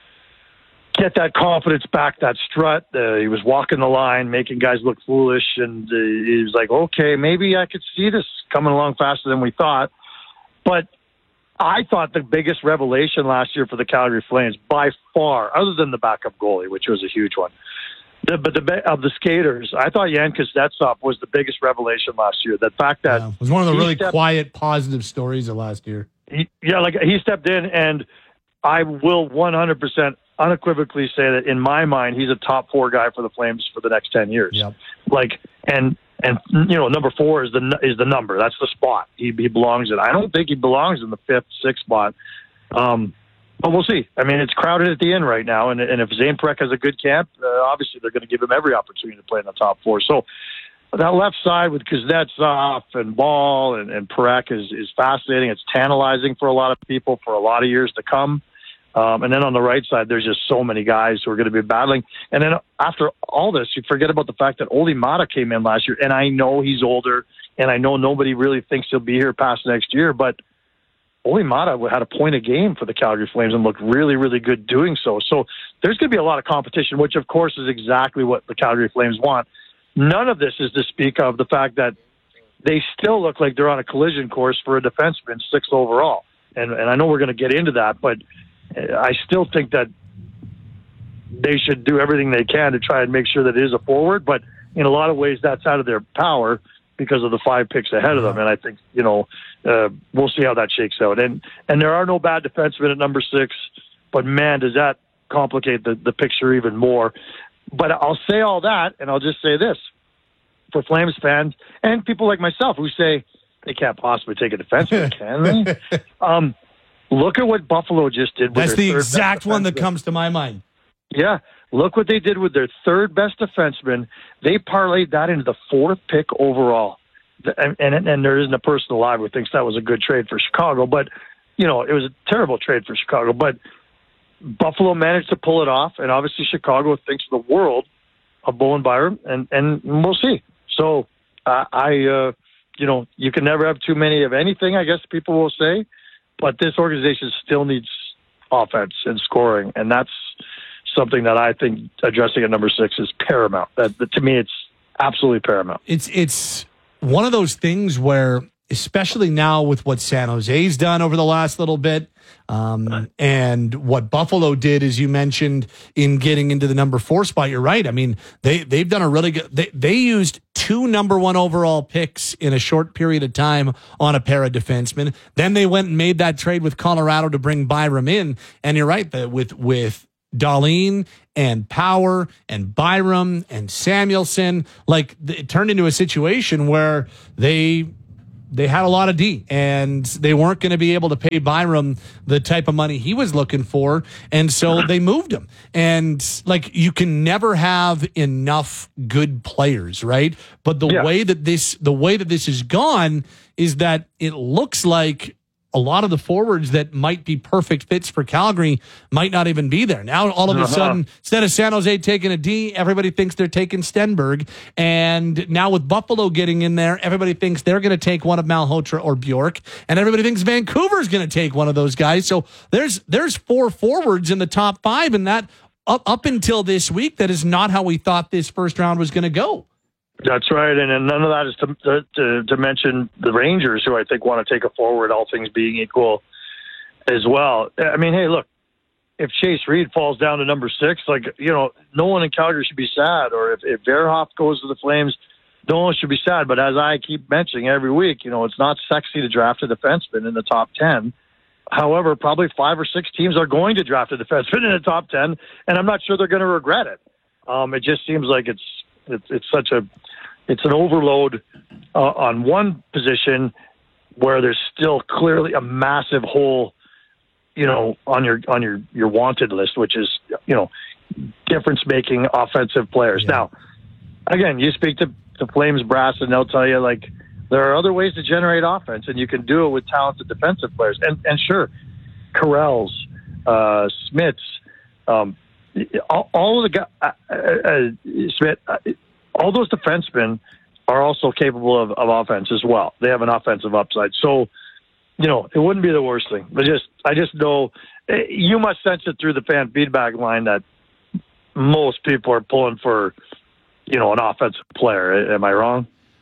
S32: get that confidence back, that strut. Uh, he was walking the line, making guys look foolish, and uh, he was like, okay, maybe I could see this coming along faster than we thought. But I thought the biggest revelation last year for the Calgary Flames, by far, other than the backup goalie, which was a huge one, the, but the of the skaters, I thought Jan Kuznetsov was the biggest revelation last year. The fact that
S2: It was one of the
S32: he
S2: really
S32: stepped-
S2: quiet, positive stories of last year.
S32: he, yeah, like he stepped in, and I will one hundred percent unequivocally say that in my mind, he's a top four guy for the Flames for the next ten years.
S2: Yep.
S32: Like, and and you know, number four is the is the number. That's the spot he he belongs in. I don't think he belongs in the fifth, sixth spot. Um, but we'll see. I mean, it's crowded at the end right now, and and if Zane Parekh has a good camp, uh, obviously they're going to give him every opportunity to play in the top four. So that left side with Kuznetsov and Ball and, and Parekh is, is fascinating. It's tantalizing for a lot of people for a lot of years to come. Um, and then on the right side, there's just so many guys who are going to be battling. And then after all this, you forget about the fact that Olli Mata came in last year. And I know he's older, and I know nobody really thinks he'll be here past next year. But Olli Mata had a point a game for the Calgary Flames and looked really, really good doing so. So there's going to be a lot of competition, which, of course, is exactly what the Calgary Flames want. None of this is to speak of the fact that they still look like they're on a collision course for a defenseman, sixth overall. And, and I know we're going to get into that, but I still think that they should do everything they can to try and make sure that it is a forward. But in a lot of ways, that's out of their power because of the five picks ahead of them. And I think, you know, uh, we'll see how that shakes out. And and there are no bad defensemen at number six, but man, does that complicate the, the picture even more. But I'll say all that, and I'll just say this. For Flames fans and people like myself who say they can't possibly take a defenseman, can they? Um, look at what Buffalo just did. With
S2: That's
S32: their
S2: the
S32: third
S2: exact
S32: best
S2: one that
S32: defenseman.
S2: comes to my mind.
S32: Yeah, look what they did with their third best defenseman. They parlayed that into the fourth pick overall. And, and, and there isn't a person alive who thinks that was a good trade for Chicago. But, you know, it was a terrible trade for Chicago. But Buffalo managed to pull it off. And obviously Chicago thinks the world of Bowen Byram. And, and we'll see. So uh, I, uh, you know, you can never have too many of anything, I guess people will say. But this organization still needs offense and scoring, and that's something that I think addressing at number six is paramount. That, that to me, it's absolutely paramount.
S2: It's it's one of those things where, especially now with what San Jose's done over the last little bit, um, and what Buffalo did, as you mentioned, in getting into the number four spot. You're right. I mean, they they've done a really good. They they used two number one overall picks in a short period of time on a pair of defensemen. Then they went and made that trade with Colorado to bring Byram in. And you're right that with with Dahlin and Power and Byram and Samuelson, like it turned into a situation where they. They had a lot of D, and they weren't going to be able to pay Byram the type of money he was looking for, and so they moved him. And, like, you can never have enough good players, right? But the yeah. way that this the way that this is gone is that it looks like a lot of the forwards that might be perfect fits for Calgary might not even be there. Now, all of a uh-huh. sudden, instead of San Jose taking a D, everybody thinks they're taking Stenberg. And now with Buffalo getting in there, everybody thinks they're going to take one of Malhotra or Bjork. And everybody thinks Vancouver's going to take one of those guys. So there's there's four forwards in the top five, and that up, up until this week, that is not how we thought this first round was going to go.
S32: That's right, and, and none of that is to, to to mention the Rangers, who I think want to take a forward, all things being equal, as well. I mean, hey, look, if Chase Reed falls down to number six, like, you know, no one in Calgary should be sad. Or if, if Verhoff goes to the Flames, no one should be sad. But as I keep mentioning every week, you know, it's not sexy to draft a defenseman in the top ten. However, probably five or six teams are going to draft a defenseman in the top ten, and I'm not sure they're going to regret it. Um, it just seems like it's it's, it's such a It's an overload uh, on one position where there's still clearly a massive hole, you know, on your on your, your wanted list, which is, you know, difference-making offensive players. Yeah. Now, again, you speak to the Flames brass, and they'll tell you, like, there are other ways to generate offense, and you can do it with talented defensive players. And, and sure, Carrells, uh, Smiths, um, all, all of the guys, uh, uh, Smith. Uh, all those defensemen are also capable of, of offense as well. They have an offensive upside. So, you know, it wouldn't be the worst thing. But just, I just know, you must sense it through the fan feedback line that most people are pulling for, you know, an offensive player. Am I wrong?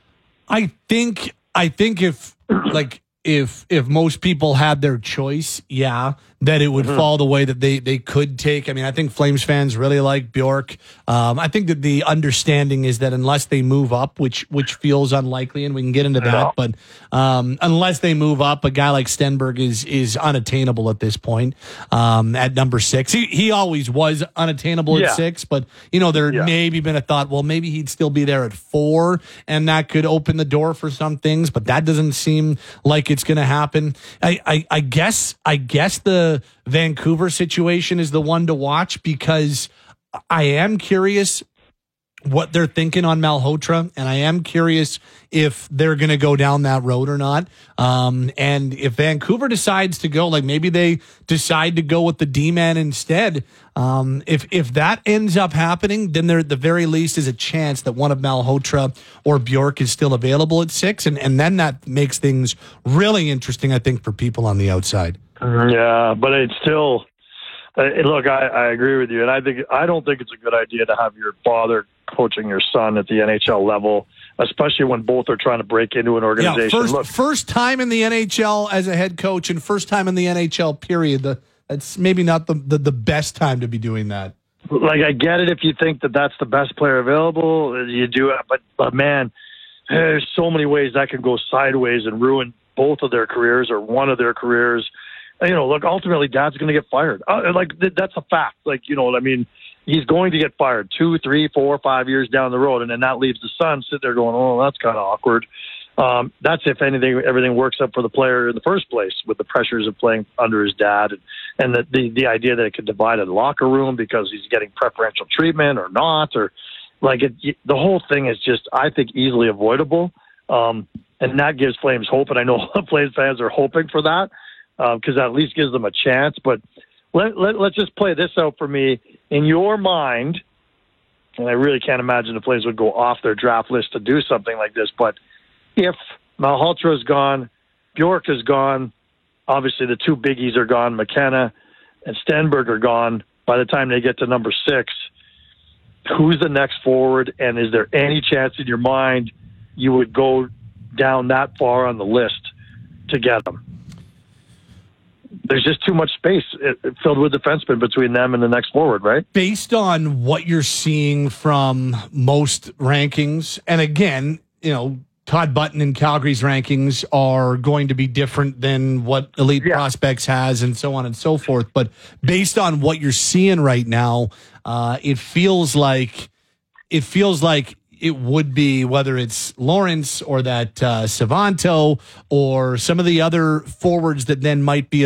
S2: I think, I think if, like, if if most people had their choice, yeah, that it would mm-hmm. fall the way that they, they could take. I mean, I think Flames fans really like Bjork. Um, I think that the understanding is that unless they move up, which which feels unlikely, and we can get into that, yeah. but um, unless they move up, a guy like Stenberg is is unattainable at this point um, at number six. He he always was unattainable yeah. at six, but, you know, there yeah. maybe been a thought, well, maybe he'd still be there at four, and that could open the door for some things, but that doesn't seem like it's going to happen. I, I, I guess I guess the Vancouver situation is the one to watch, because I am curious what they're thinking on Malhotra, and I am curious if they're going to go down that road or not. Um, and if Vancouver decides to go, like maybe they decide to go with the D-man instead, um, if if that ends up happening, then there at the very least is a chance that one of Malhotra or Bjork is still available at six, and, and then that makes things really interesting, I think, for people on the outside.
S32: Yeah, but it's still uh, look. I, I agree with you, and I think I don't think it's a good idea to have your father coaching your son at the N H L level, especially when both are trying to break into an organization.
S2: Yeah, first,
S32: look,
S2: first time in the N H L as a head coach, and first time in the N H L. Period. The, that's maybe not the, the the best time to be doing that.
S32: Like, I get it if you think that that's the best player available, you do it. But but man, there's so many ways that can go sideways and ruin both of their careers or one of their careers. You know, look, ultimately, Dad's going to get fired. Uh, like, th- that's a fact. Like, you know what I mean? He's going to get fired two, three, four, five years down the road, and then that leaves the son sit there going, oh, that's kind of awkward. Um, that's if anything, everything works up for the player in the first place, with the pressures of playing under his dad, and, and the, the, the idea that it could divide a locker room because he's getting preferential treatment or not, or like it, the whole thing is just, I think, easily avoidable. Um, and that gives Flames hope, and I know Flames fans are hoping for that, because uh, that at least gives them a chance. But let, let, let's just play this out for me. In your mind, and I really can't imagine the Flames would go off their draft list to do something like this, but if Malhotra is gone. Bjork is gone. Obviously, the two biggies are gone. McKenna and Stenberg are gone by the time they get to number six. Who's the next forward, and is there any chance in your mind you would go down that far on the list to get them? There's just too much space filled with defensemen between them and the next forward, right?
S2: Based on what you're seeing from most rankings, and again, you know, Todd Button and Calgary's rankings are going to be different than what Elite yeah. Prospects has and so on and so forth. But based on what you're seeing right now, uh, it feels like it feels like it would be, whether it's Lawrence or that uh, Savanto or some of the other forwards that then might be